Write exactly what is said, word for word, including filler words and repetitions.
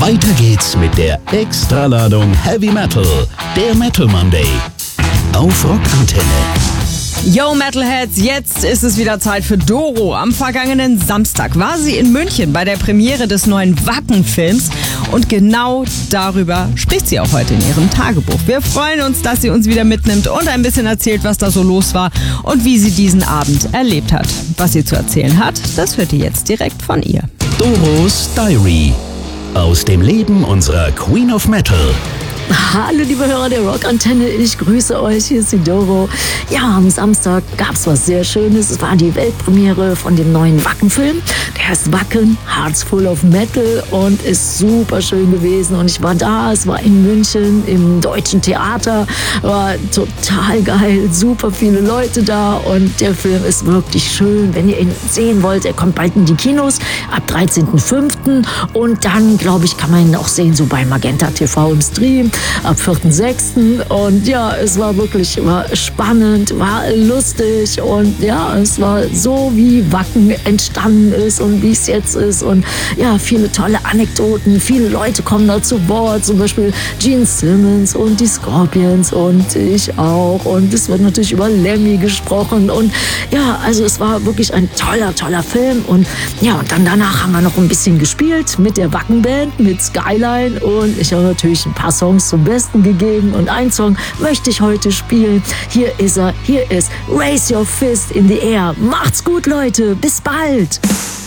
Weiter geht's mit der Extraladung Heavy Metal, der Metal Monday. Auf Rockantenne. Yo Metalheads, jetzt ist es wieder Zeit für Doro. Am vergangenen Samstag war sie in München bei der Premiere des neuen Wacken-Films und genau darüber spricht sie auch heute in ihrem Tagebuch. Wir freuen uns, dass sie uns wieder mitnimmt und ein bisschen erzählt, was da so los war und wie sie diesen Abend erlebt hat. Was sie zu erzählen hat, das hört ihr jetzt direkt von ihr. Doros Diary. Aus dem Leben unserer Queen of Metal. Hallo liebe Hörer der Rockantenne, ich grüße euch, hier ist die Doro. Ja, am Samstag gab es was sehr Schönes. Es war die Weltpremiere von dem neuen Wacken-Film. Der heißt Wacken, Hearts Full of Metal und ist super schön gewesen. Und ich war da, es war in München im Deutschen Theater, war total geil, super viele Leute da und der Film ist wirklich schön. Wenn ihr ihn sehen wollt, er kommt bald in die Kinos ab dreizehnten fünften und dann, glaube ich, kann man ihn auch sehen, so bei Magenta T V im Stream. Ab vierten sechsten und ja, es war wirklich war spannend, war lustig und ja, es war so, wie Wacken entstanden ist und wie es jetzt ist und ja, viele tolle Anekdoten, viele Leute kommen da zu Wort, zum Beispiel Gene Simmons und die Scorpions und ich auch und es wird natürlich über Lemmy gesprochen und ja, also es war wirklich ein toller, toller Film und ja, und dann danach haben wir noch ein bisschen gespielt mit der Wacken-Band, mit Skyline und ich habe natürlich ein paar Songs zum Besten gegeben und einen Song möchte ich heute spielen. Hier ist er, hier ist Raise Your Fist in the Air. Macht's gut, Leute, bis bald!